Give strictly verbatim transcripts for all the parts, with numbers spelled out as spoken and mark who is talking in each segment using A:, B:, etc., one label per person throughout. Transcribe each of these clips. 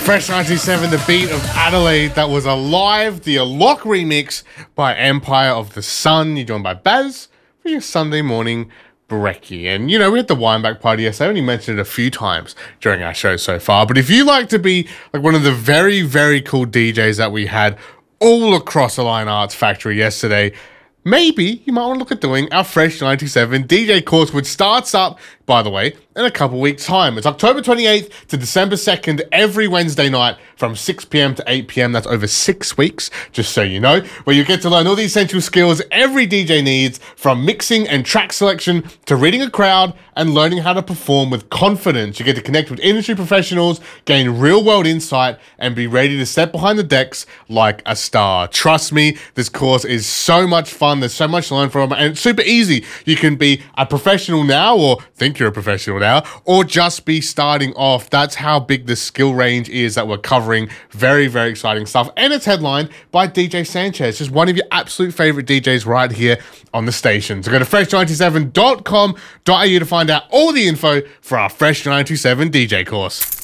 A: Fresh ninety-seven, the beat of Adelaide. That was Alive, the Alok remix by Empire of the Sun. You're joined by Baz for your Sunday morning brekkie. And, you know, we had the Wineback party yesterday. I only mentioned it a few times during our show so far. But if you like to be like one of the very, very cool D Js that we had all across the Lion Arts Factory yesterday, maybe you might want to look at doing our Fresh ninety-seven D J course, which starts up, by the way, in a couple weeks' time. It's October twenty-eighth to December second, every Wednesday night from six p.m. to eight p.m. That's over six weeks, just so you know, where you get to learn all the essential skills every D J needs, from mixing and track selection to reading a crowd and learning how to perform with confidence. You get to connect with industry professionals, gain real-world insight, and be ready to step behind the decks like a star. Trust me, this course is so much fun. There's so much to learn from, and it's super easy. You can be a professional now, or think you're a professional now, or just be starting off. That's how big the skill range is that we're covering. Very, very exciting stuff. And it's headlined by D J Sanchez, just one of your absolute favorite D Js right here on the station. So go to fresh ninety-seven dot com dot a u to find out all the info for our Fresh ninety-seven D J course.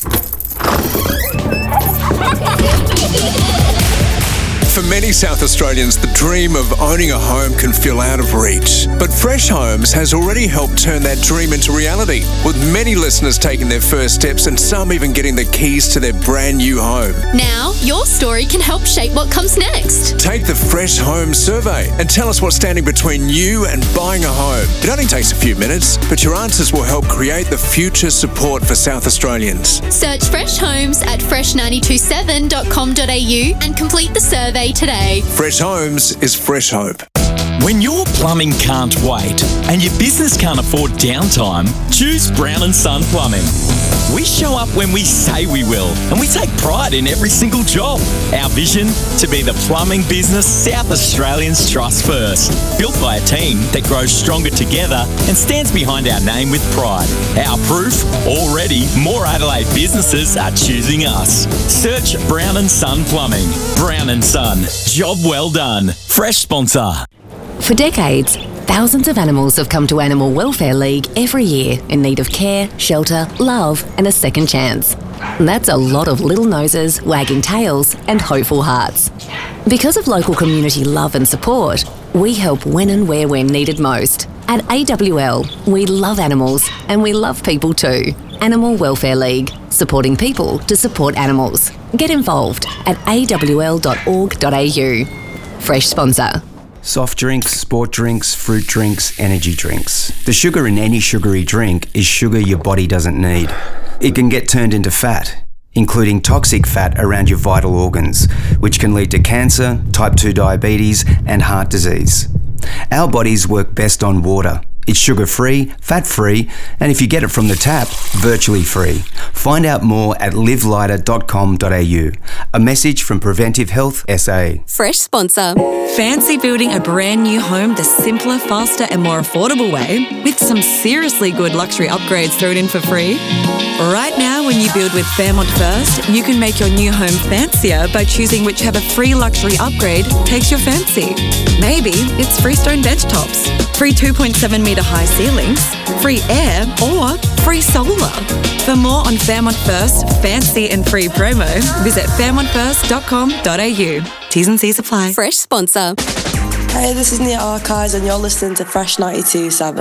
B: For many South Australians, the dream of owning a home can feel out of reach. But Fresh Homes has already helped turn that dream into reality, with many listeners taking their first steps and some even getting the keys to their brand new home.
C: Now, your story can help shape what comes next.
B: Take the Fresh Home survey and tell us what's standing between you and buying a home. It only takes a few minutes, but your answers will help create the future support for South Australians.
C: Search Fresh Homes at fresh nine two seven dot com dot a u and complete the survey today.
B: Fresh Homes is fresh hope.
D: When your plumbing can't wait and your business can't afford downtime, choose Brown and Son Plumbing. We show up when we say we will, and we take pride in every single job. Our vision, to be the plumbing business South Australians trust first. Built by a team that grows stronger together and stands behind our name with pride. Our proof, already more Adelaide businesses are choosing us. Search Brown and Son Plumbing. Brown and Son. Job well done. Fresh sponsor.
E: For decades, thousands of animals have come to Animal Welfare League every year in need of care, shelter, love, and a second chance. That's a lot of little noses, wagging tails, and hopeful hearts. Because of local community love and support, we help when and where we're needed most. At A W L, we love animals, and we love people too. Animal Welfare League, supporting people to support animals. Get involved at a w l dot org dot a u. Fresh sponsor.
F: Soft drinks, sport drinks, fruit drinks, energy drinks. The sugar in any sugary drink is sugar your body doesn't need. It can get turned into fat, including toxic fat around your vital organs, which can lead to cancer, type two diabetes, and heart disease. Our bodies work best on water. It's sugar-free, fat-free, and if you get it from the tap, virtually free. Find out more at live lighter dot com dot a u. A message from Preventive Health S A.
C: Fresh sponsor.
G: Fancy building a brand new home the simpler, faster and more affordable way, with some seriously good luxury upgrades thrown in for free? Right now, when you build with Fairmont First, you can make your new home fancier by choosing whichever free luxury upgrade takes your fancy. Maybe it's freestone bench tops, free two point seven metre high ceilings, free air, or free solar. For more on Fairmont First fancy and free promo, visit fairmont first dot com dot a u. T's and C's apply.
C: Fresh sponsor.
H: Hey, this is Nia Archives and you're listening to Fresh ninety-two point seven.